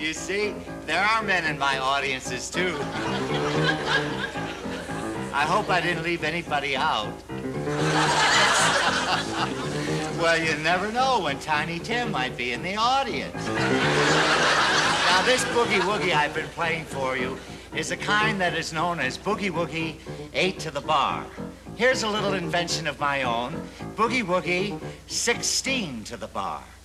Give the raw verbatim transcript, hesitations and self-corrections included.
You see, there are men in my audiences, too. I hope I didn't leave anybody out. Well, you never know when Tiny Tim might be in the audience. Now, this boogie woogie I've been playing for you is a kind that is known as boogie woogie eight to the bar. Here's a little invention of my own, boogie woogie sixteen to the bar.